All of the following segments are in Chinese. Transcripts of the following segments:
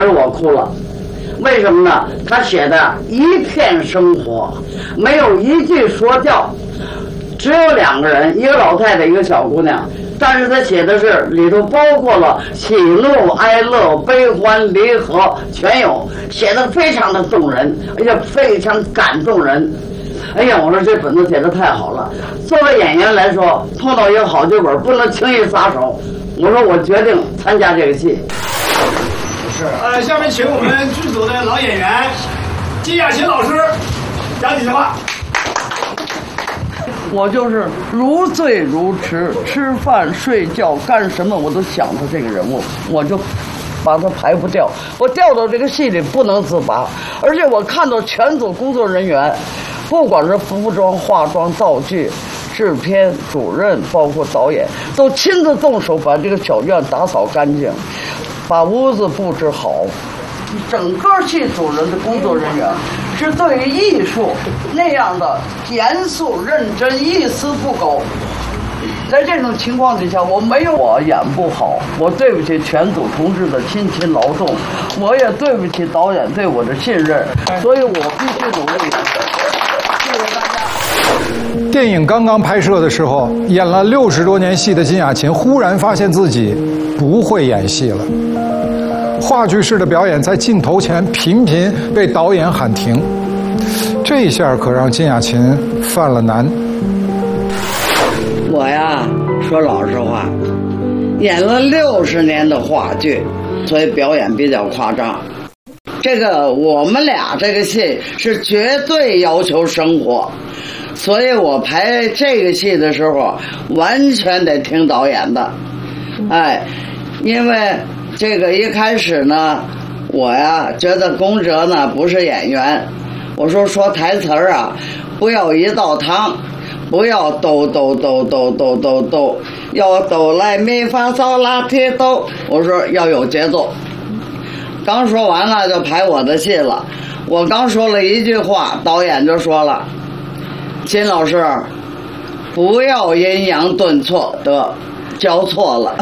我哭了。为什么呢？他写的一片生活，没有一句说教，只有2个人，一个老太太，一个小姑娘。但是他写的是里头包括了喜怒哀乐、悲欢离合，全有，写的非常的动人，而且非常感动人。哎呀，我说这本子写的太好了。作为演员来说，碰到一个好剧本，不能轻易撒手。我说我决定参加这个戏。 是。下面请我们剧组的老演员金雅琴老师讲几句话。 我就是如醉如痴，吃饭睡觉干什么我都想着这个人物，我就把它排不掉，我掉到这个戏里不能自拔。而且我看到全组工作人员，不管是服装、化妆、道具、制片、主任，包括导演，都亲自动手把这个小院打扫干净，把屋子布置好。整个戏组人的工作人员是对于艺术那样的严肃认真，一丝不苟。在这种情况底下，我演不好，我对不起全组同志的辛勤劳动，我也对不起导演对我的信任，所以我必须努力。谢谢大家。 电影刚刚拍摄的时候，演了60多年戏的金雅琴忽然发现自己不会演戏了。话剧式的表演在镜头前频频被导演喊停，这一下可让金雅琴犯了难。 我呀，说老实话，演了60年的话剧，所以表演比较夸张。这个我们俩这个戏是绝对要求生活，所以我排这个戏的时候完全得听导演的。哎，因为这个一开始呢，我呀觉得龚哲呢不是演员，我说台词儿啊，不要一道汤，不要哆哆哆哆哆哆哆，要哆来咪发嗦拉提哆，我说要有节奏。刚说完了就排我的戏了，我刚说了一句话，导演就说了：“金老师，不要阴阳顿挫的交错了。”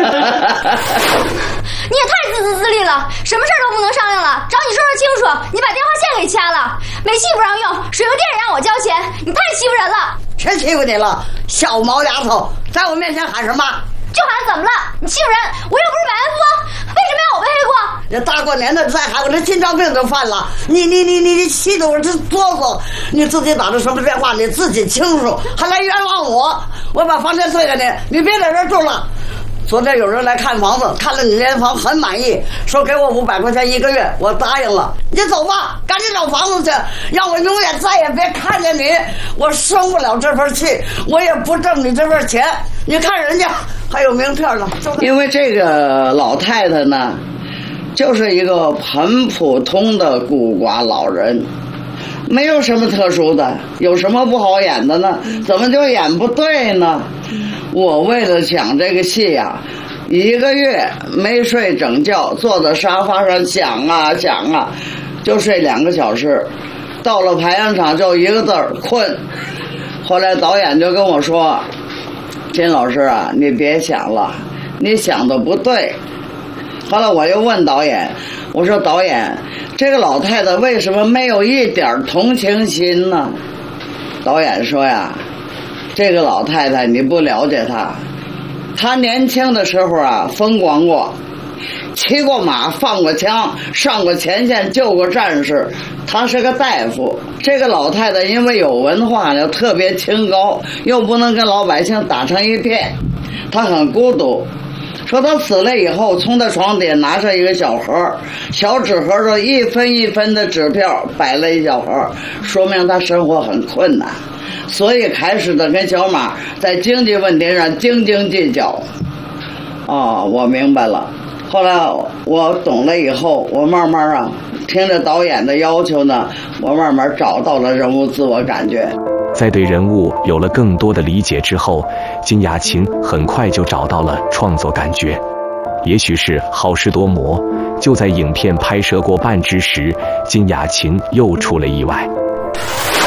你也太自私自利了，什么事儿都不能商量了，找你说说清楚，你把电话线给掐了，煤气不让用，水用电也让我交钱，你太欺负人了。 谁欺负你了？小毛丫头，在我面前喊什么？ 就喊怎么了？你欺负人，我又不是百万富翁，为什么要我背黑锅？ 这大过年的再喊，我这心脏病都犯了。你气得我这哆嗦。你自己打的什么电话，你自己清楚，还来冤枉我？我把房钱退给你，你别在这儿住了。昨天有人来看房子，看了你那间房很满意，说给我500块钱1个月，我答应了。你走吧，赶紧找房子去，让我永远再也别看见你。我生不了这份气，我也不挣你这份钱。你看人家还有名片呢。因为这个老太太呢，就是一个很普通的孤寡老人，没有什么特殊的，有什么不好演的呢？怎么就演不对呢？我为了讲这个戏呀，1个月没睡整觉，坐在沙发上想啊想啊，就睡2个小时，到了排练场就1个字儿困。后来导演就跟我说：“金老师啊，你别想了，你想的不对。”后来我又问导演，我说：“导演，这个老太太为什么没有一点同情心呢？”导演说呀：“这个老太太你不了解她年轻的时候啊风光过，骑过马，放过枪，上过前线，救过战士，她是个大夫。这个老太太因为有文化又特别清高，又不能跟老百姓打成一片，她很孤独。说她死了以后，从她床底拿上一个小盒，小纸盒上1分1分的纸票摆了一小盒，说明她生活很困难，所以开始的跟小马在经济问题上斤斤计较。哦，我明白了。后来我懂了以后，我慢慢啊听着导演的要求呢，我慢慢找到了人物自我感觉。 在对人物有了更多的理解之后，金雅琴很快就找到了创作感觉。也许是好事多磨，就在影片拍摄过半之时，金雅琴又出了意外。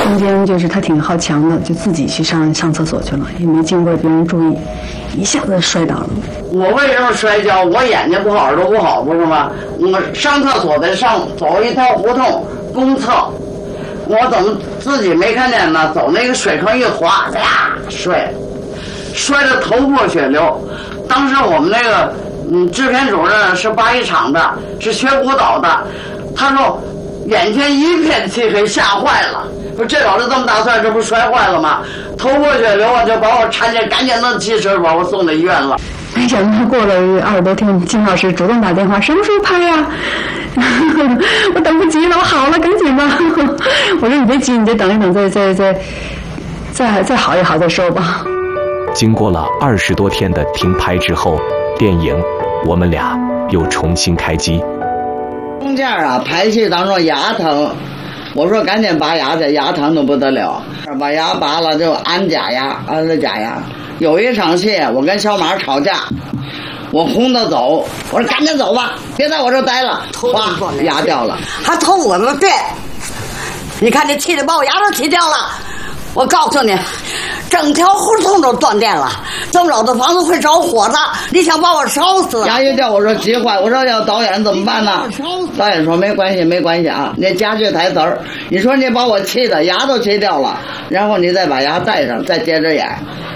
中间就是他挺好强的，就自己去上厕所去了，也没经过别人注意，一下子摔倒了。 我为什么摔跤？我眼睛不好，耳朵不好，不是吗？我上厕所得走一条胡同公厕，我怎么自己没看见呢？走那个水坑一滑，呀，摔得头破血流。当时我们那个制片主任是八一厂的，是学舞蹈的，他说眼前一片漆黑，吓坏了。说这老子这么大岁数，这不摔坏了吗？头破血流啊，就把我搀着，赶紧弄汽车把我送到医院了。 没想到过了20多天，金老师主动打电话，什么时候拍呀？我等不及了，我好了，赶紧吧。我说你别急，你再等一等，再好一好再说吧。 经过了20多天的停拍之后，电影我们俩又重新开机。 中间啊，排戏当中牙疼，我说赶紧拔牙去，牙疼的不得了，把牙拔了就安假牙，安了假牙。有一场戏，我跟小马吵架，我轰他走，我说赶紧走吧，别在我这待了，哗，牙掉了，还偷我的电，你看这气得把我牙都气掉了。我告诉你，整条胡同都断电了，这么老的房子会着火的，你想把我烧死？牙一掉，我说急坏，我说要导演怎么办呢？导演说没关系啊，你加句台词儿，你说你把我气的牙都气掉了，然后你再把牙戴上，再接着演。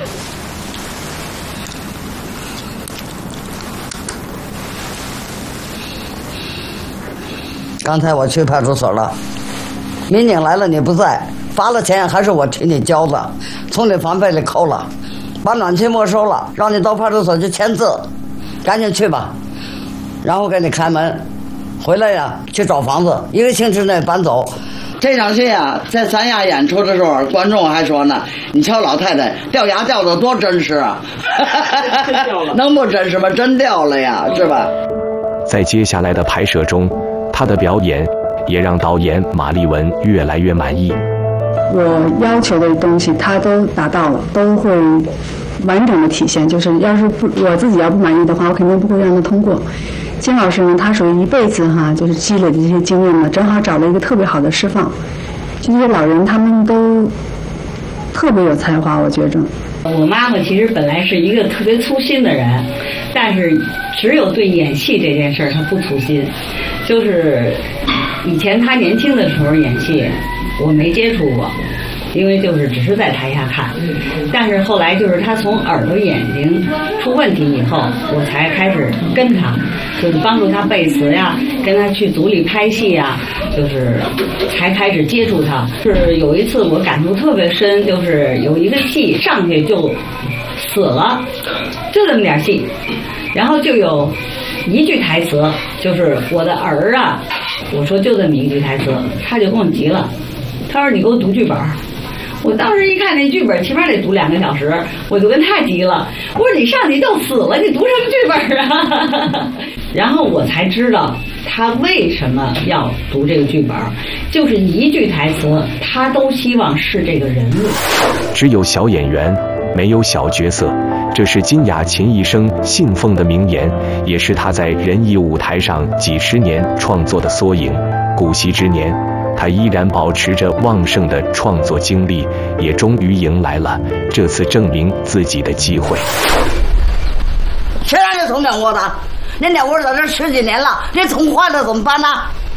刚才我去派出所了，民警来了你不在，罚了钱还是我替你交的，从你房费里扣了，把暖气没收了，让你到派出所去签字，赶紧去吧，然后给你开门，回来呀去找房子，1个星期内搬走。这场戏啊，在三亚演出的时候，观众还说呢，你瞧老太太掉牙掉的多真实啊，能不真实吗？真掉了呀，是吧？ 在接下来的拍摄中，他的表演也让导演马丽文越来越满意。 我要求的东西他都达到了，都会完整的体现。就是要是我自己要不满意的话，我肯定不会让他通过。金老师呢，他属于一辈子就是积累的这些经验呢，正好找了一个特别好的释放。就这些老人他们都特别有才华，我觉着。 我妈妈其实本来是一个特别粗心的人，但是只有对演戏这件事儿她不粗心。就是以前她年轻的时候演戏，我没接触过，因为就是只是在台下看。但是后来就是她从耳朵眼睛出问题以后，我才开始跟她，就是帮助她背词呀，跟她去组里拍戏呀，就是才开始接触她。是有一次我感触特别深，就是有一个戏上去就死了，就这么点戏，然后就有一句台词，就是我的儿啊，我说就这么一句台词，他就跟我急了，他说你给我读剧本。我当时一看那剧本，起码得读2个小时，我就跟他急了，我说你上去就死了，你读什么剧本啊？然后我才知道他为什么要读这个剧本，就是一句台词，他都希望是这个人物。 只有小演员，没有小角色，这是金雅琴一生信奉的名言，也是她在人艺舞台上几十年创作的缩影。古稀之年，她依然保持着旺盛的创作精力，也终于迎来了这次证明自己的机会。 谁让你捅两窝的？那两窝在这10几年了，你捅坏了怎么办呢？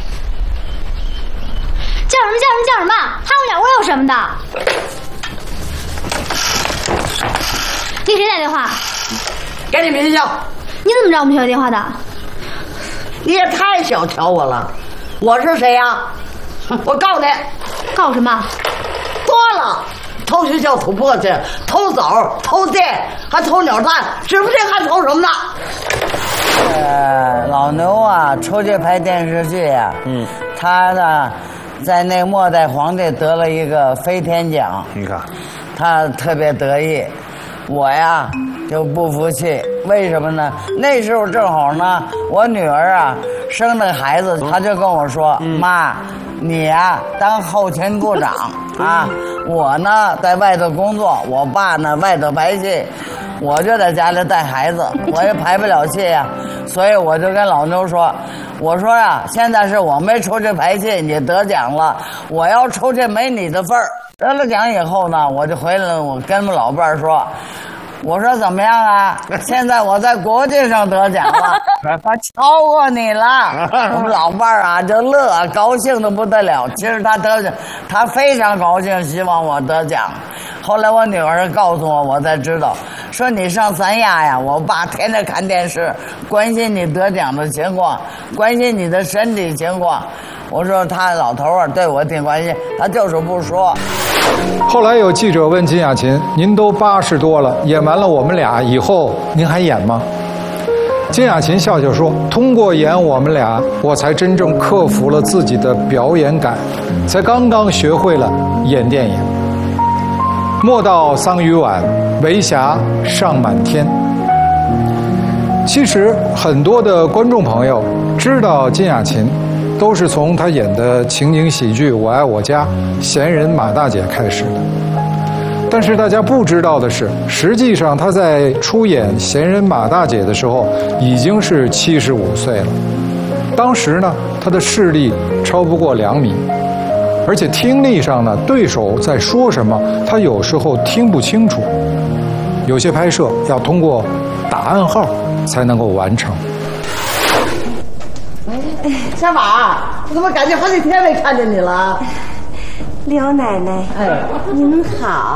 叫什么？还有两窝有什么的？给谁打电话？ 给你们学校。 你怎么知道我们学校电话的？ 你也太小瞧我了，我是谁呀？我告你， 告什么？ 多了，偷学校、偷簸箕、偷枣、偷电，还偷鸟蛋，指不定还偷什么呢。老牛啊，出去拍电视剧啊，他呢，在那末代皇帝得了一个飞天奖， 你看， 他特别得意。我呀就不服气，为什么呢？那时候正好呢，我女儿啊生了孩子，她就跟我说：“妈，你呀当后勤部长啊，我呢在外头工作，我爸呢外头拍戏，我就在家里带孩子，我也拍不了戏呀。”所以我就跟老牛说：“我说呀，现在是我没出去拍戏，你得奖了，我要出去没你的份儿。” 得了奖以后呢，我就回来了，我跟我们老伴儿说。我说怎么样啊？现在我在国际上得奖了，他超过你了。我们老伴儿啊就乐，高兴的不得了。其实他得奖，他非常高兴，希望我得奖。后来我女儿告诉我，我才知道，说你上三亚呀，我爸天天看电视，关心你得奖的情况，关心你的身体情况。我说他老头儿对我挺关心，他就是不说。 后来有记者问金雅琴：“您都80多了，演完了我们俩以后，您还演吗？”金雅琴笑笑说：“通过演我们俩，我才真正克服了自己的表演感，才刚刚学会了演电影。莫道桑榆晚，为霞尚满天。”其实很多的观众朋友知道金雅琴，都是从她演的情景喜剧《我爱我家》闲人马大姐开始的。但是大家不知道的是，实际上她在出演闲人马大姐的时候已经是75岁了。当时呢，她的视力超不过2米，而且听力上呢，对手在说什么，她有时候听不清楚。有些拍摄要通过打暗号才能够完成。 哎，小马，我怎么感觉好几天没看见你了？ 刘奶奶， 哎， 您好。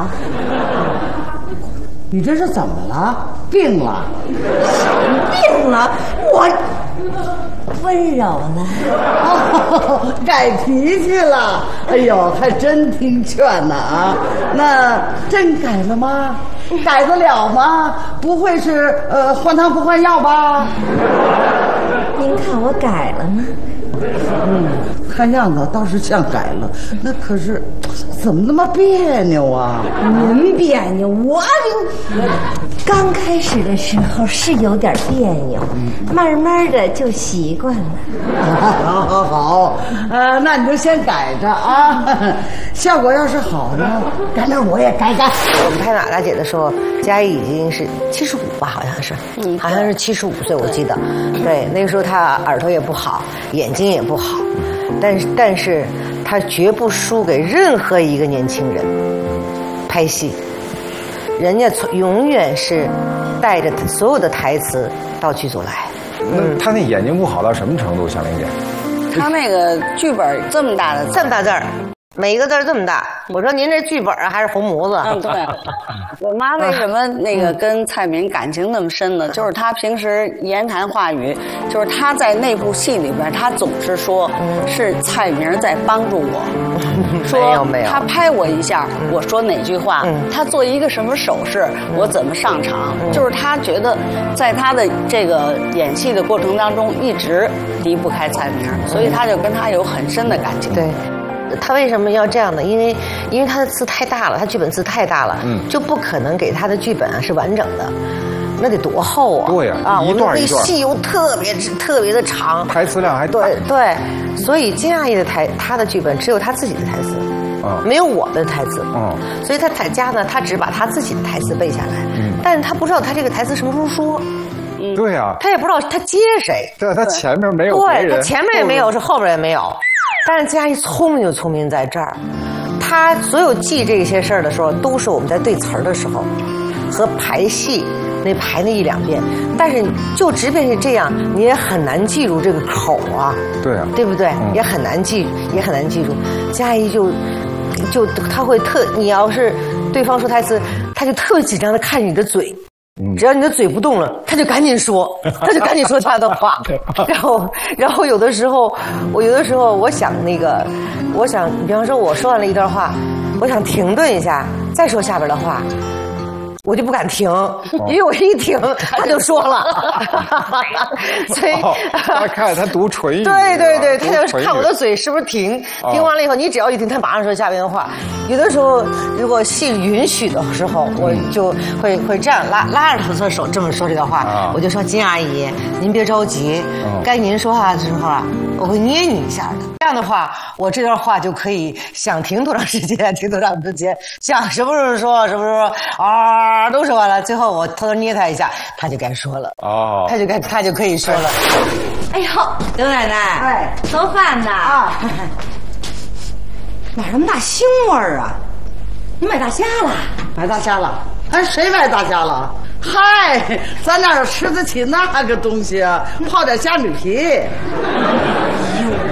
你这是怎么了？病了？ 病了？我温柔了。 哦，改脾气了。哎呦，还真听劝呢啊！那真改了吗？改得了吗？不会是换汤不换药吧？ 您看我改了吗？ 看样子倒是像改了，那可是怎么那么别扭啊？ 您别扭，我刚开始的时候是有点别扭，慢慢的就习惯了。 好，那你就先改着啊，效果要是好呢，赶紧我也改。 我们拍马大姐的时候，嘉义已经是75吧，好像是，好像是75岁，我记得。对，那个时候她耳朵也不好，眼睛也不好，但是她绝不输给任何一个年轻人。拍戏，人家永远是带着所有的台词到剧组来。 他那眼睛不好到什么程度？小玲姐， 他那个剧本这么大的字， 这么大字儿。每一个字儿这么大，我说您这剧本还是红模子？ 对，我妈为什么那个跟蔡明感情那么深呢？就是她平时言谈话语，就是她在那部戏里边，她总是说是蔡明在帮助我，说没有， 他拍我一下，我说哪句话，他做一个什么手势，我怎么上场，就是他觉得在他的这个演戏的过程当中，一直离不开蔡明，所以他就跟他有很深的感情。 对。他为什么要这样呢？因为他的字太大了，他剧本字太大了，就不可能给他的剧本是完整的，那得多厚啊！ 对呀， 一段一段， 戏又特别的长， 台词量还大。 对，所以金阿姨的他的剧本只有他自己的台词，没有我的台词，所以他在家呢，他只把他自己的台词背下来，但是他不知道他这个台词什么时候说。 对呀， 他也不知道他接谁。 对，他前面没有别人， 对，他前面也没有，是后边也没有。但是金阿姨聪明就聪明在这儿，她所有记这些事儿的时候，都是我们在对词儿的时候和排戏排那1-2遍。但是就即便是这样，你也很难记住这个口啊。 对啊， 对不对？也很难记住。金阿姨就她会你要是对方说台词，她就特别紧张的看你的嘴。只要你的嘴不动了，他就赶紧说他的话。然后有的时候我想，比方说我说完了一段话，我想停顿一下，再说下边的话。我就不敢停，因为我一停他就说了，所以他看他读唇语， 对，他就看我的嘴是不是停，停完了以后，你只要一停，他马上说下边的话。有的时候如果戏允许的时候，我就会这样拉着他的手这么说这个话，我就说金阿姨，您别着急，该您说话的时候啊，我会捏你一下的。这样的话，我这段话就可以想停多长时间停多长时间，想什么时候说什么时候啊，都说完了，最后我偷偷捏他一下，他就该说了。他就可以说了。 哎呦，刘奶奶，做饭呢啊？哪那么大腥味儿啊？ 你买大虾了？ 买大虾了？哎，谁买大虾了？嗨，咱那儿吃得起那个东西啊，泡点虾米皮。